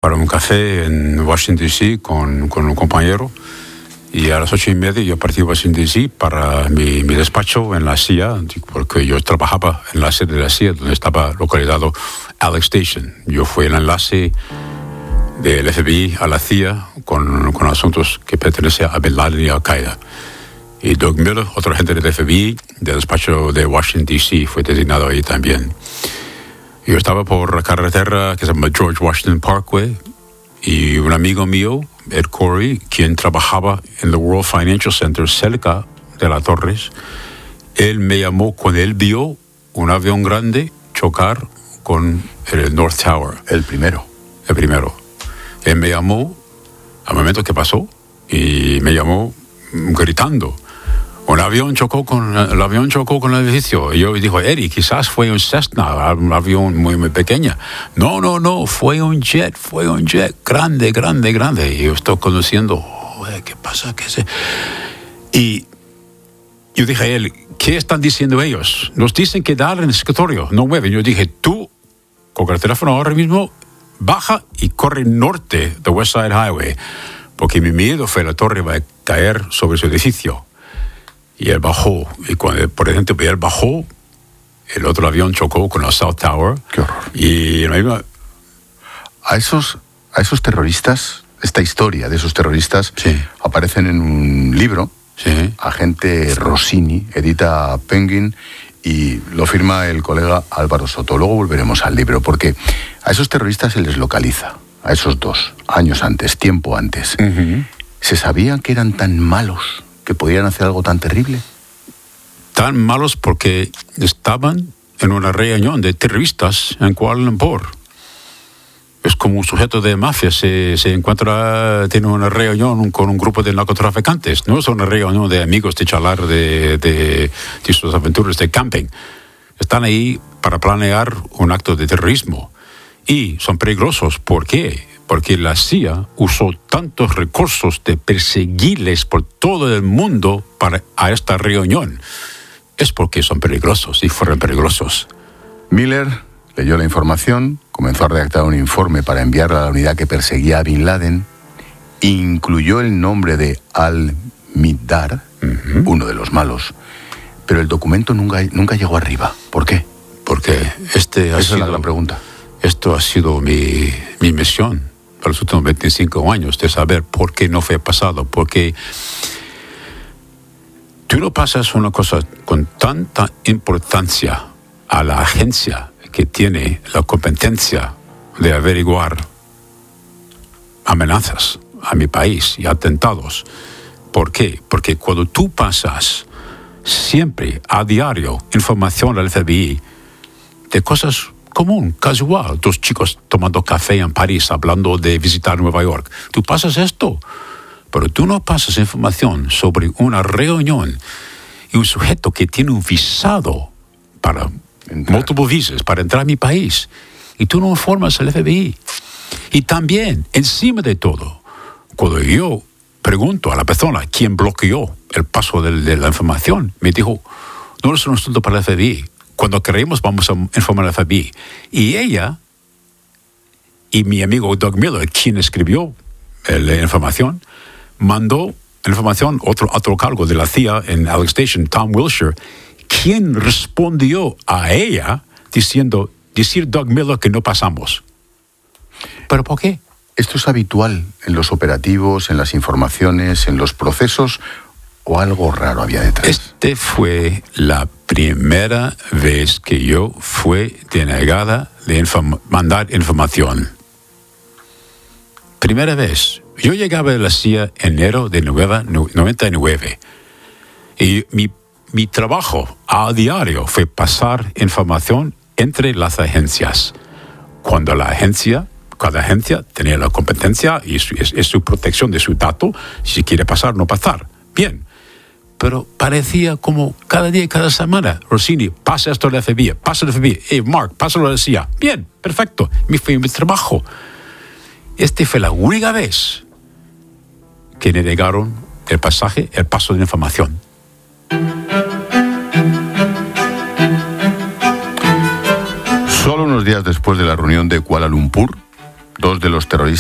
para un café en Washington, D.C. con un compañero. Y a las 8:30 yo partí a Washington, D.C. para mi despacho en la CIA, porque yo trabajaba en la sede de la CIA, donde estaba localizado Alex Station. Yo fui el enlace del FBI a la CIA con asuntos que pertenecen a Bin Laden y Al-Qaeda. Y Doug Miller, otro agente del FBI, del despacho de Washington, D.C., fue designado ahí también. Yo estaba por la carretera que se llama George Washington Parkway, y un amigo mío, Ed Corey, quien trabajaba en el World Financial Center cerca de las torres, él me llamó cuando él vio un avión grande chocar con el North Tower. El primero. Él me llamó al momento que pasó y me llamó gritando. El avión chocó con el edificio. Y yo dije, Eddie, quizás fue un Cessna, un avión muy, muy pequeño. No, fue un jet grande. Y yo estoy conduciendo, ¿qué pasa? Y yo dije a él, ¿qué están diciendo ellos? Nos dicen que dar en el escritorio, no mueven. Yo dije, tú, con el teléfono ahora mismo, baja y corre norte de West Side Highway, porque mi miedo fue la torre va a caer sobre su edificio. Y él bajó, y cuando, por ejemplo, él bajó, el otro avión chocó con el South Tower. ¡Qué horror! Y a esos terroristas, esta historia de esos terroristas, sí, aparecen en un libro. Sí. Agente Rossini, edita Penguin, y lo firma el colega Álvaro Soto. Luego volveremos al libro, porque a esos terroristas se les localiza, a esos dos, tiempo antes. Uh-huh. ¿Se sabía que eran tan malos que podían hacer algo tan terrible? Tan malos porque estaban en una reunión de terroristas en Kuala Lumpur. Es como un sujeto de mafia se encuentra, tiene una reunión con un grupo de narcotraficantes. No es una reunión de amigos de charlar de sus aventuras de camping. Están ahí para planear un acto de terrorismo. Y son peligrosos. ¿Por qué? Porque la CIA usó tantos recursos de perseguirles por todo el mundo a esta reunión. Es porque son peligrosos y fueron peligrosos. Miller leyó la información, comenzó a redactar un informe para enviarla a la unidad que perseguía a Bin Laden, incluyó el nombre de Al-Mihdhar, uh-huh, uno de los malos, pero el documento nunca llegó arriba. ¿Por qué? Porque esa es la gran pregunta. Esto ha sido mi misión para los últimos 25 años, de saber por qué no fue pasado. Porque tú no pasas una cosa con tanta importancia a la agencia que tiene la competencia de averiguar amenazas a mi país y atentados. ¿Por qué? Porque cuando tú pasas siempre a diario información al FBI de cosas común, casual, dos chicos tomando café en París hablando de visitar Nueva York, tú pasas esto, pero tú no pasas información sobre una reunión y un sujeto que tiene un visado para multiple visas para entrar a mi país, y tú no informas al FBI. Y también, encima de todo, cuando yo pregunto a la persona quién bloqueó el paso de la información, me dijo, no es un asunto para el FBI. Cuando queremos vamos a informar al FBI. Y ella y mi amigo Doug Miller, quien escribió la información, mandó la información a otro cargo de la CIA en Alex Station, Tom Wilshire, quien respondió a ella decir Doug Miller que no pasamos. ¿Pero por qué? ¿Esto es habitual en los operativos, en las informaciones, en los procesos, o algo raro había detrás? Fue la primera vez que yo fui denegada de mandar información. Primera vez. Yo llegaba a la CIA en enero de 99. Y mi trabajo a diario fue pasar información entre las agencias. Cuando cada agencia tenía la competencia y es su protección de su dato, si quiere pasar, no pasar. Bien. Pero parecía como cada día y cada semana, Rossini, pasa esto al FBI, pasa al FBI, Mark, pásalo a la CIA. Bien, perfecto, fue mi trabajo. Fue la única vez que me negaron el paso de información. Solo unos días después de la reunión de Kuala Lumpur, dos de los terroristas